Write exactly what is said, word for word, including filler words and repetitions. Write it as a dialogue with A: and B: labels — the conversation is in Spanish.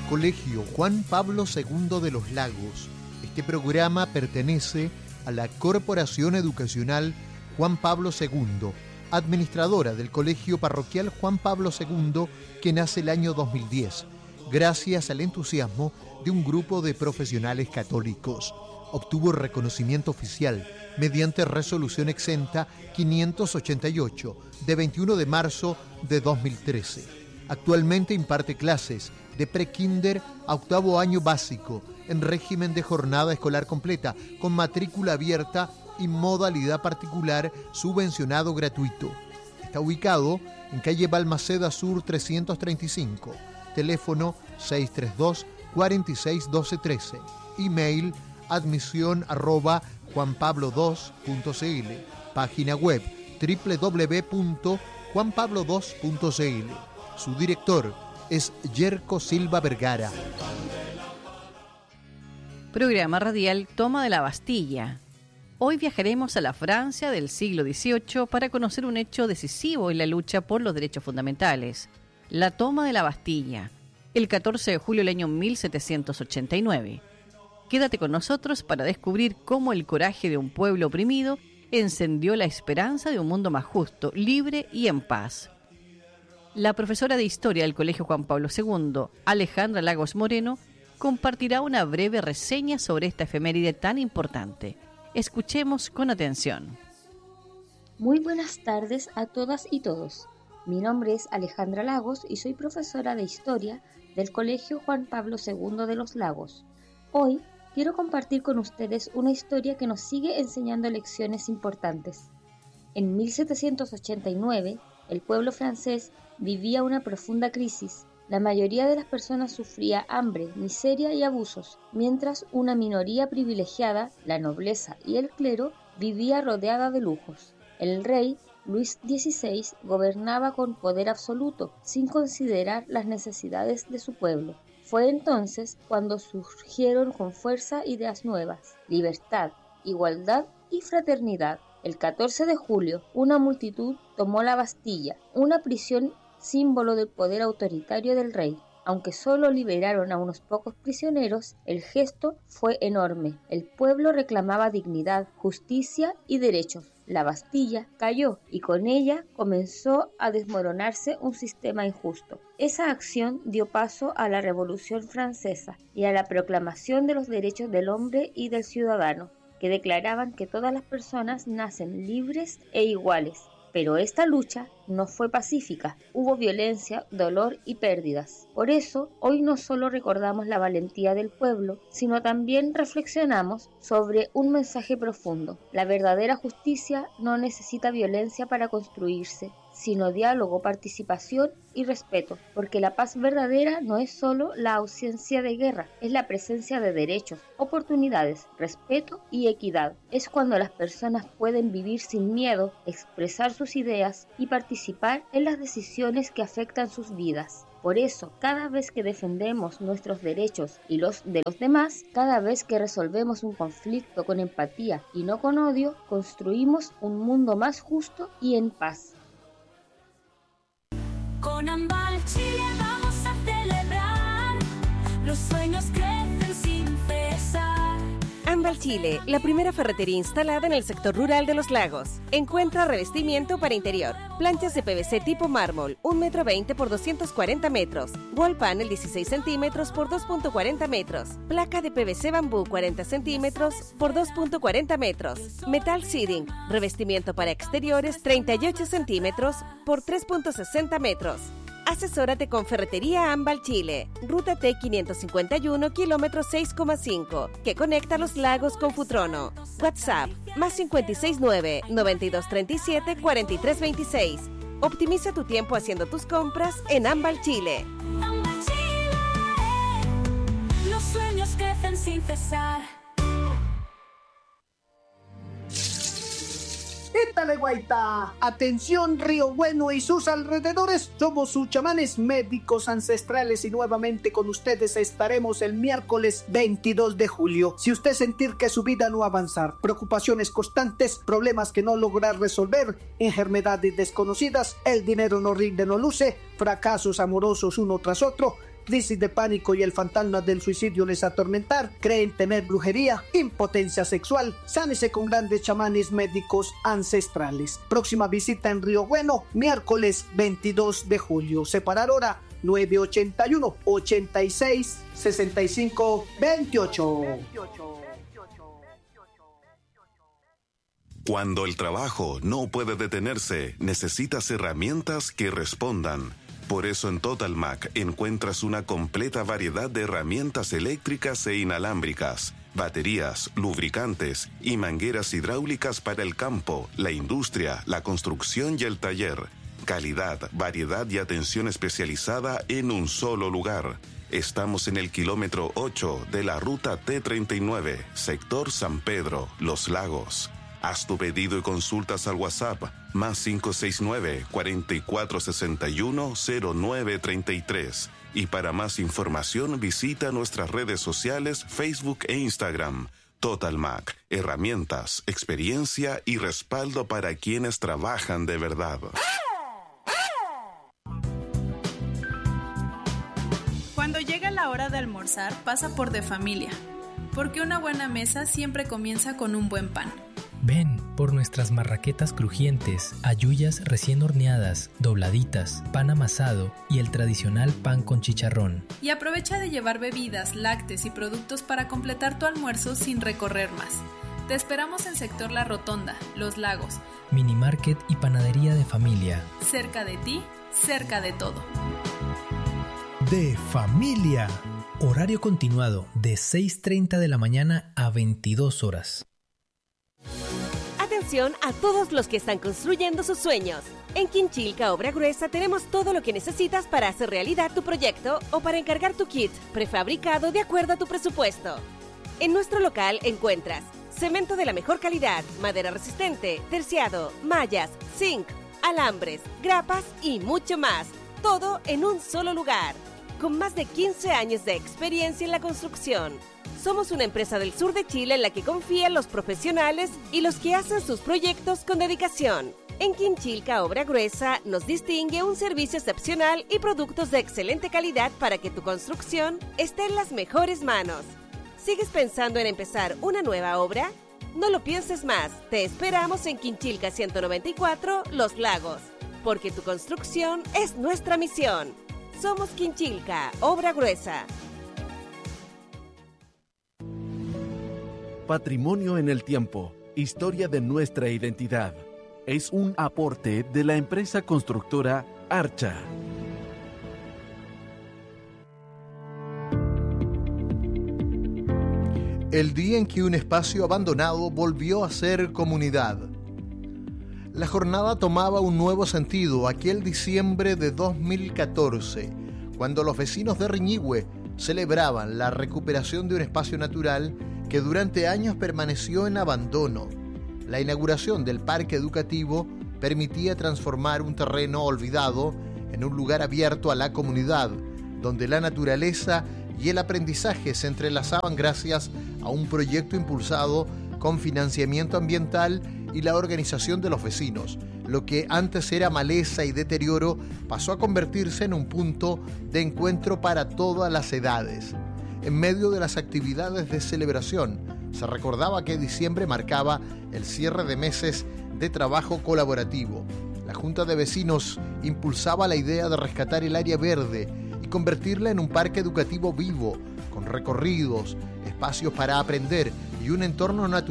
A: Colegio Juan Pablo segundo de Los Lagos. Este programa pertenece a la Corporación Educacional Juan Pablo segundo, administradora del Colegio Parroquial Juan Pablo segundo, que nace el año dos mil diez, gracias al entusiasmo de un grupo de profesionales católicos. Obtuvo reconocimiento oficial mediante resolución exenta quinientos ochenta y ocho de veintiuno de marzo de dos mil trece. Actualmente imparte clases de prekinder a octavo año básico en régimen de jornada escolar completa con matrícula abierta y modalidad particular subvencionado gratuito. Está ubicado en calle Balmaceda Sur trescientos treinta y cinco, teléfono seis tres dos, cuatro seis, uno dos uno tres, email admisión arroba juanpablo dos punto cl, página web doble u doble u doble u punto juan pablo dos punto cl. Su director es Yerko Silva Vergara.
B: Programa radial Toma de la Bastilla. Hoy viajaremos a la Francia del siglo dieciocho para conocer un hecho decisivo en la lucha por los derechos fundamentales: la toma de la Bastilla, el catorce de julio del año mil setecientos ochenta y nueve. Quédate con nosotros para descubrir cómo el coraje de un pueblo oprimido encendió la esperanza de un mundo más justo, libre y en paz. La profesora de Historia del Colegio Juan Pablo segundo, Alejandra Lagos Moreno, compartirá una breve reseña sobre esta efeméride tan importante. Escuchemos con atención.
C: Muy buenas tardes a todas y todos. Mi nombre es Alejandra Lagos y soy profesora de Historia del Colegio Juan Pablo segundo de Los Lagos. Hoy quiero compartir con ustedes una historia que nos sigue enseñando lecciones importantes. En mil setecientos ochenta y nueve, el pueblo francés vivía una profunda crisis. La mayoría de las personas sufría hambre, miseria y abusos, mientras una minoría privilegiada, la nobleza y el clero, vivía rodeada de lujos. El rey, Luis dieciséis, gobernaba con poder absoluto, sin considerar las necesidades de su pueblo. Fue entonces cuando surgieron con fuerza ideas nuevas: libertad, igualdad y fraternidad. El catorce de julio, una multitud tomó la Bastilla, una prisión símbolo del poder autoritario del rey. Aunque solo liberaron a unos pocos prisioneros, el gesto fue enorme. El pueblo reclamaba dignidad, justicia y derechos. La Bastilla cayó y con ella comenzó a desmoronarse un sistema injusto. Esa acción dio paso a la Revolución Francesa y a la proclamación de los derechos del hombre y del ciudadano, que declaraban que todas las personas nacen libres e iguales. Pero esta lucha no fue pacífica, hubo violencia, dolor y pérdidas. Por eso, hoy no solo recordamos la valentía del pueblo, sino también reflexionamos sobre un mensaje profundo. La verdadera justicia no necesita violencia para construirse, sino diálogo, participación y respeto, porque la paz verdadera no es solo la ausencia de guerra, es la presencia de derechos, oportunidades, respeto y equidad. Es cuando las personas pueden vivir sin miedo, expresar sus ideas y participar en las decisiones que afectan sus vidas. Por eso, cada vez que defendemos nuestros derechos y los de los demás, cada vez que resolvemos un conflicto con empatía y no con odio, construimos un mundo más justo y en paz.
D: Con Ambal Chile vamos a celebrar, los sueños crecen sin cesar.
E: Ambal Chile, la primera ferretería instalada en el sector rural de Los Lagos. Encuentra revestimiento para interior, planchas de P V C tipo mármol, un metro veinte por doscientos cuarenta metros, wall panel dieciséis centímetros por dos punto cuarenta metros, placa de P V C bambú cuarenta centímetros por dos punto cuarenta metros, metal siding, revestimiento para exteriores treinta y ocho centímetros por tres punto sesenta metros. Asesórate con Ferretería Ambal Chile, Ruta T quinientos cincuenta y uno, kilómetro seis coma cinco, que conecta Los Lagos con Futrono. WhatsApp, más cinco seis nueve, nueve dos tres siete, cuatro tres dos seis. Optimiza tu tiempo haciendo tus compras en Ambal Chile.
D: Ambal Chile, los sueños crecen sin cesar.
F: ¡Étale, guaita! Atención, Río Bueno y sus alrededores. Somos sus chamanes médicos ancestrales y nuevamente con ustedes estaremos el miércoles veintidós de julio. Si usted sentir que su vida no avanzar, preocupaciones constantes, problemas que no lograr resolver, enfermedades desconocidas, el dinero no rinde, no luce, fracasos amorosos uno tras otro, crisis de pánico y el fantasma del suicidio les atormentar, creen tener brujería, impotencia sexual, sánese con grandes chamanes médicos ancestrales. Próxima visita en Río Bueno, miércoles veintidós de julio. Separar hora nueve ochenta y uno, ochenta y seis, sesenta y cinco, veintiocho.
G: Cuando el trabajo no puede detenerse, necesitas herramientas que respondan. Por eso en Totalmac encuentras una completa variedad de herramientas eléctricas e inalámbricas, baterías, lubricantes y mangueras hidráulicas para el campo, la industria, la construcción y el taller. Calidad, variedad y atención especializada en un solo lugar. Estamos en el kilómetro ocho de la ruta T treinta y nueve, sector San Pedro, Los Lagos. Haz tu pedido y consultas al WhatsApp más cinco seis nueve, cuatro cuatro seis uno, cero nueve tres tres. Y para más información visita nuestras redes sociales Facebook e Instagram. Totalmac, herramientas, experiencia y respaldo para quienes trabajan de verdad.
H: Cuando llega la hora de almorzar, pasa por De Familia, porque una buena mesa siempre comienza con un buen pan.
I: Ven por nuestras marraquetas crujientes, halluyas recién horneadas, dobladitas, pan amasado y el tradicional pan con chicharrón.
H: Y aprovecha de llevar bebidas, lácteos y productos para completar tu almuerzo sin recorrer más. Te esperamos en sector La Rotonda, Los Lagos.
I: Mini Market y panadería De Familia.
H: Cerca de ti, cerca de todo.
J: De Familia. Horario continuado de seis treinta de la mañana a veintidós horas.
E: Atención a todos los que están construyendo sus sueños. En Quinchilca Obra Gruesa tenemos todo lo que necesitas para hacer realidad tu proyecto o para encargar tu kit prefabricado de acuerdo a tu presupuesto. En nuestro local encuentras cemento de la mejor calidad, madera resistente, terciado, mallas, zinc, alambres, grapas y mucho más. Todo en un solo lugar. Con más de quince años de experiencia en la construcción. Somos una empresa del sur de Chile en la que confían los profesionales y los que hacen sus proyectos con dedicación. En Quinchilca Obra Gruesa nos distingue un servicio excepcional y productos de excelente calidad para que tu construcción esté en las mejores manos. ¿Sigues pensando en empezar una nueva obra? No lo pienses más. Te esperamos en Quinchilca ciento noventa y cuatro, Los Lagos. Porque tu construcción es nuestra misión. Somos Quinchilca Obra Gruesa.
K: Patrimonio en el tiempo, historia de nuestra identidad. Es un aporte de la empresa constructora Archa.
A: El día en que un espacio abandonado volvió a ser comunidad. La jornada tomaba un nuevo sentido aquel diciembre de dos mil catorce, cuando los vecinos de Riñihue celebraban la recuperación de un espacio natural que durante años permaneció en abandono. La inauguración del parque educativo permitía transformar un terreno olvidado en un lugar abierto a la comunidad, donde la naturaleza y el aprendizaje se entrelazaban gracias a un proyecto impulsado con financiamiento ambiental y la organización de los vecinos. Lo que antes era maleza y deterioro pasó a convertirse en un punto de encuentro para todas las edades. En medio de las actividades de celebración, se recordaba que diciembre marcaba el cierre de meses de trabajo colaborativo. La Junta de Vecinos impulsaba la idea de rescatar el área verde y convertirla en un parque educativo vivo, con recorridos, espacios para aprender y un entorno natural